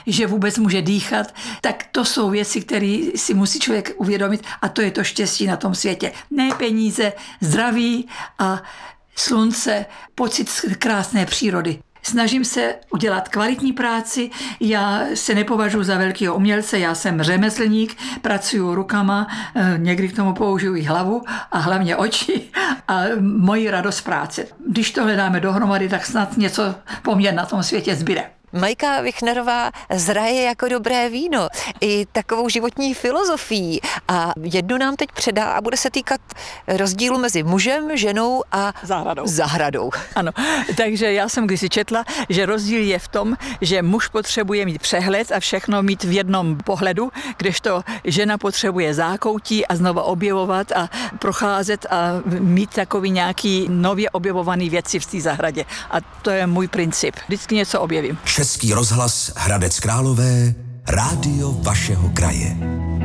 že vůbec může dýchat, tak to jsou věci, které si musí člověk uvědomit a to je to štěstí na tom světě. Ne peníze, zdraví a slunce, pocit krásné přírody. Snažím se udělat kvalitní práci, já se nepovažuji za velkého umělce, já jsem řemeslník, pracuji rukama, někdy k tomu použiju i hlavu a hlavně oči a moji radost práce. Když to hledáme dohromady, tak snad něco po mně na tom světě zbyde. Majka Vichnerová zraje jako dobré víno, i takovou životní filozofií a jednu nám teď předá a bude se týkat rozdílu mezi mužem, ženou a zahradou. Ano, takže já jsem kdysi četla, že rozdíl je v tom, že muž potřebuje mít přehled a všechno mít v jednom pohledu, kdežto žena potřebuje zákoutí a znova objevovat a procházet a mít takový nějaký nově objevovaný věci v té zahradě. A to je můj princip. Vždycky něco objevím. Český rozhlas Hradec Králové, rádio vašeho kraje.